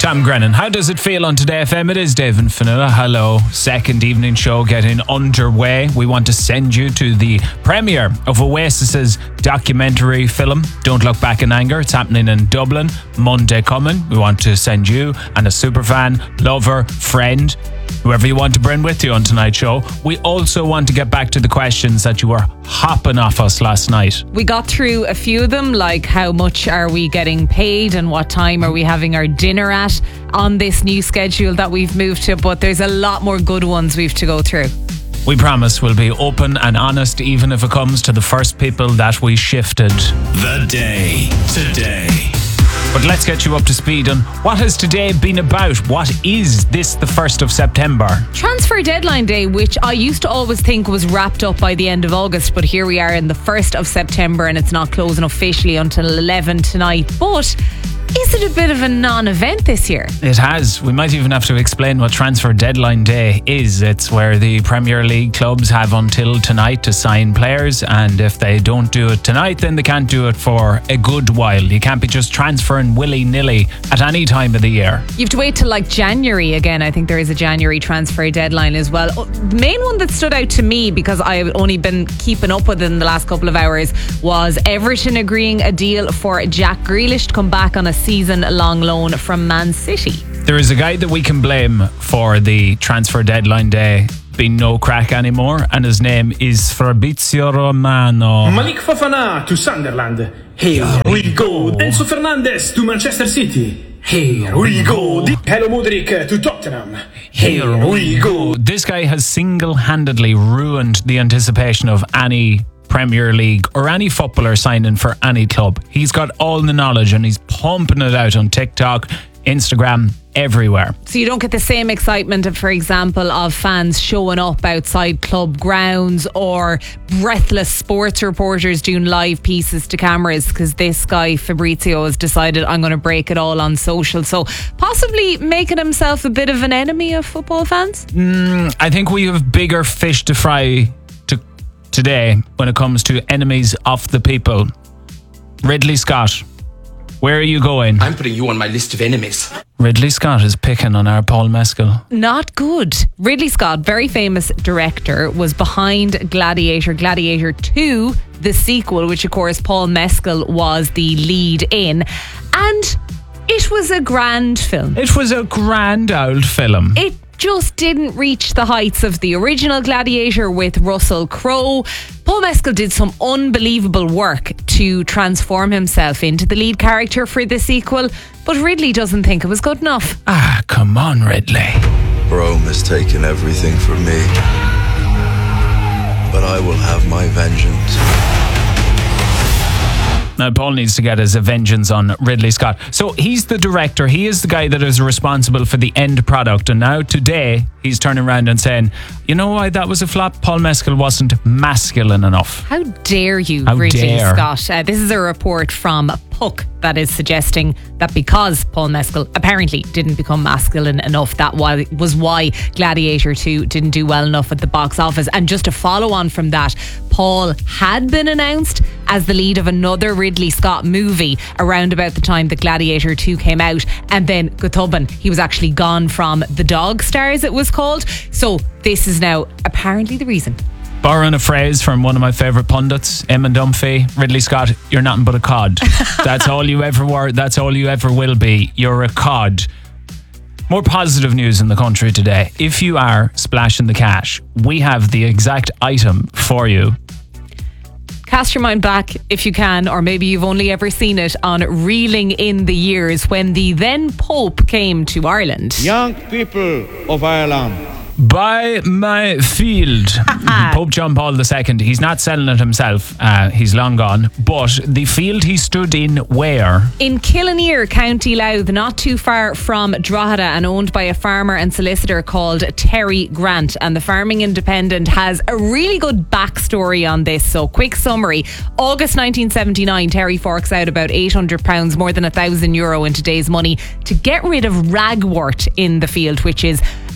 Sam Grennan. How does it feel on Today FM? It is Dave and Fionnuala. Hello. Second evening show getting underway. We want to send you to the premiere of Oasis's documentary film, Don't Look Back in Anger. It's happening in Dublin, Monday coming. We want to send you and a superfan, lover, friend, whoever you want to bring with you on tonight's show. We also want to get back to the questions that you were hopping off us last night. We got through a few of them, like how much are we getting paid and what time are we having our dinner at on this new schedule that we've moved to, but there's a lot more good ones we've to go through. We promise we'll be open and honest, even if it comes to the first people that we shifted. The day today. But let's get you up to speed on what has today been about. What is this, the 1st of September? Transfer deadline day, which I used to always think was wrapped up by the end of August, but here we are in the 1st of September and it's not closing officially until 11 tonight. But is it a bit of a non-event this year? It has. We might even have to explain what Transfer Deadline Day is. It's where the Premier League clubs have until tonight to sign players, and if they don't do it tonight, then they can't do it for a good while. You can't be just transferring willy-nilly at any time of the year. You have to wait till like January again. I think there is a January transfer deadline as well. The main one that stood out to me, because I've only been keeping up with it in the last couple of hours, was Everton agreeing a deal for Jack Grealish to come back on a season-long loan from Man City. There is a guy that we can blame for the Transfer Deadline Day being no crack anymore, and his name is Fabrizio Romano. Malik Fofana to Sunderland. Here we go. Enzo Fernandez to Manchester City. Here we go. Hello Mudryk to Tottenham. Here we go. This guy has single-handedly ruined the anticipation of any Premier League or any footballer signing for any club. He's got all the knowledge and he's pumping it out on TikTok, Instagram, everywhere. So you don't get the same excitement, for example, of fans showing up outside club grounds or breathless sports reporters doing live pieces to cameras, because this guy Fabrizio has decided, I'm going to break it all on social. So possibly making himself a bit of an enemy of football fans? I think we have bigger fish to fry today when it comes to enemies of the people. Ridley Scott, where are you going? I'm putting you on my list of enemies. Ridley Scott is picking on our Paul Mescal. Not good. Ridley Scott, very famous director, was behind Gladiator 2, the sequel, which of course Paul Mescal was the lead in. And it was a grand film. It was a grand old film. It just didn't reach the heights of the original Gladiator with Russell Crowe. Paul Mescal did some unbelievable work to transform himself into the lead character for the sequel, but Ridley doesn't think it was good enough. Ah, come on, Ridley. Rome has taken everything from me, but I will have my vengeance. Now, Paul needs to get his vengeance on Ridley Scott. So he's the director. He is the guy that is responsible for the end product. And now today, he's turning around and saying, you know why that was a flop? Paul Mescal wasn't masculine enough. How dare you, How Ridley dare. Scott? This is a report from Puck that is suggesting that because Paul Mescal apparently didn't become masculine enough, that was why Gladiator 2 didn't do well enough at the box office. And just to follow on from that, Paul had been announced as the lead of another Ridley Scott movie around about the time that Gladiator 2 came out, and then Gotobin, he was actually gone from The Dog Stars, it was called. So this is now apparently the reason. Borrowing a phrase from one of my favourite pundits, Eamon Dunphy, Ridley Scott, you're nothing but a cod. That's all you ever were. That's all you ever will be. You're a cod. More positive news in the country today. If you are splashing the cash, we have the exact item for you. Cast your mind back, if you can, or maybe you've only ever seen it on Reeling in the Years, when the then Pope came to Ireland. Young people of Ireland, By my field. Pope John Paul II, he's not selling it himself. He's long gone. But the field he stood in where? In Killinear, County Louth, not too far from Drogheda, and owned by a farmer and solicitor called Terry Grant. And the Farming Independent has a really good backstory on this. So quick summary. August 1979, Terry forks out about £800, more than €1,000 in today's money, to get rid of ragwort in the field, which is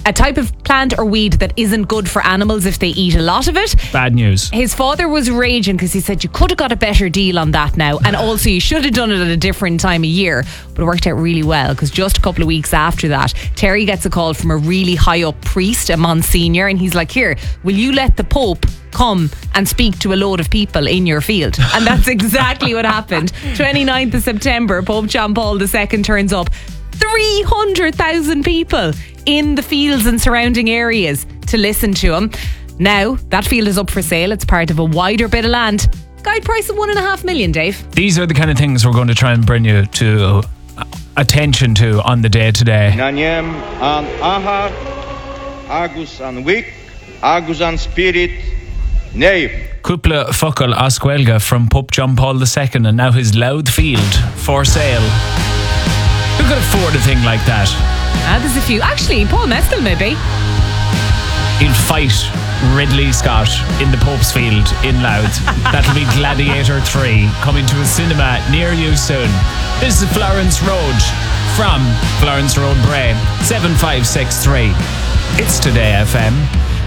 a type of plant or weed that isn't good for animals if they eat a lot of it. Bad news. His father was raging because he said you could have got a better deal on that now, and also you should have done it at a different time of year. But it worked out really well, because just a couple of weeks after that, Terry gets a call from a really high up priest, a Monsignor, and he's like, here, will you let the Pope come and speak to a load of people in your field? And that's exactly what happened. 29th of September, Pope John Paul II turns up. 300,000 people in the fields and surrounding areas to listen to him. Now, that field is up for sale. It's part of a wider bit of land. Guide price of 1.5 million, Dave. These are the kind of things we're going to try and bring you to attention to on the day today. Nanyem an ahar, agus an wick, agus an spirit, nave. Cúpla focal ascuelga from Pope John Paul II, and now his Louth field for sale. Who could afford a thing like that? There's a few. Actually, Paul Mescal maybe. He'll fight Ridley Scott in the Pope's Field in Louth. That'll be Gladiator 3, coming to a cinema near you soon. This is Florence Road from Florence Road Bray, 7563. It's Today FM.